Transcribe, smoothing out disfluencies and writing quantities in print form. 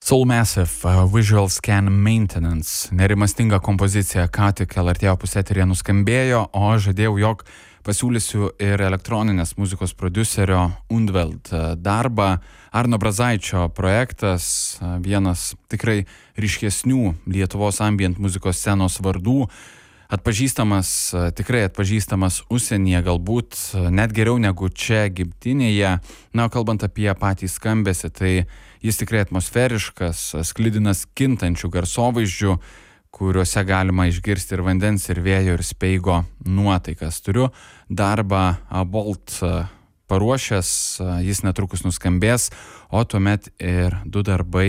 Soul Massive, Visual Scan Maintenance. Nerimastinga kompozicija ką tik LRT opus eteryje nuskambėjo, o žadėjau, jog pasiūlysiu ir elektroninės muzikos prodiuserio Undveld darbą. Arno Brazaičio projektas, vienas tikrai ryškesnių Lietuvos ambient muzikos scenos vardų, tikrai atpažįstamas užsienyje, galbūt net geriau negu čia gimtinėje. Na, kalbant apie patį skambesį, tai jis tikrai atmosferiškas, sklidinas kintančių garsovaizdžių, kuriuose galima išgirsti ir vandens, ir vėjo, ir speigo nuotaikas. Turiu darbą Bolt paruošęs, jis netrukus nuskambės, o tuomet ir du darbai